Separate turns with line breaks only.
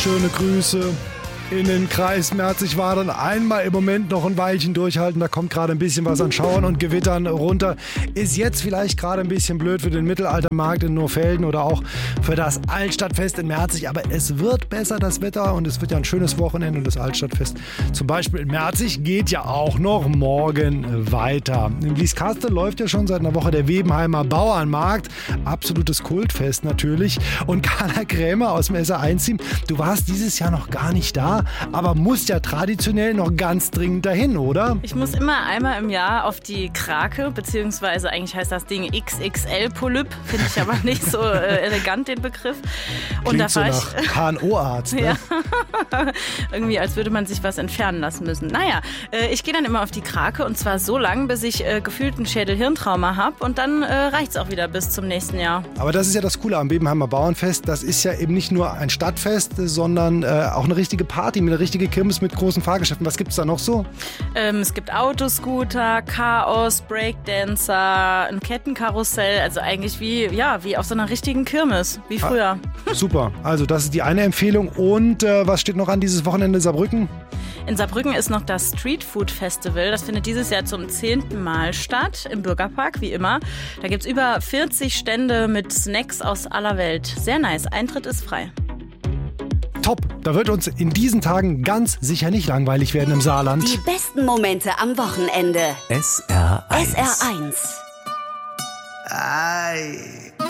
schöne Grüße in den Kreis Merzig. War dann einmal im Moment noch ein Weilchen durchhalten. Da kommt gerade ein bisschen was an Schauern und Gewittern runter. Ist jetzt vielleicht gerade ein bisschen blöd für den Mittelaltermarkt in Noorfelden oder auch für das Altstadtfest in Merzig. Aber es wird besser, das Wetter. Und es wird ja ein schönes Wochenende. Und das Altstadtfest zum Beispiel in Merzig geht ja auch noch morgen weiter. In Blieskastel läuft ja schon seit einer Woche der Webenheimer Bauernmarkt. Absolutes Kultfest natürlich. Und Carla Krämer aus dem SR1-Team, du warst dieses Jahr noch gar nicht da, aber musst ja traditionell noch ganz dringend dahin, oder?
Ich muss immer einmal im Jahr auf die Krake, beziehungsweise eigentlich heißt das Ding XXL-Polyp, finde ich aber nicht so elegant, den Begriff. Und
Klingt
da
so
war
nach
ich
HNO-Arzt, ne?
Ja. Irgendwie, als würde man sich was entfernen lassen müssen. Naja, ich gehe dann immer auf die Krake und zwar so lang, bis ich gefühlt ein Schädel-Hirntrauma habe und dann reicht's auch wieder bis zum nächsten Jahr.
Aber das ist ja das Coole am Webenheimer Bauernfest. Das ist ja eben nicht nur ein Stadtfest, sondern auch eine richtige Party mit einer richtigen Kirmes mit großen Fahrgeschäften. Was gibt's da noch so?
Es gibt Autoscooter, Chaos, Breakdancer, ein Kettenkarussell, also eigentlich wie auf so einer richtigen Kirmes, wie früher.
Super, also das ist die eine Empfehlung. Und was steht noch an dieses Wochenende in Saarbrücken?
In Saarbrücken ist noch das Street Food Festival. Das findet dieses Jahr zum 10. Mal statt, im Bürgerpark, wie immer. Da gibt's über 40 Stände mit Snacks aus aller Welt. Sehr nice, Eintritt ist frei.
Top, da wird uns in diesen Tagen ganz sicher nicht langweilig werden im Saarland.
Die besten Momente am Wochenende.
SR1.
SR1.
Ei.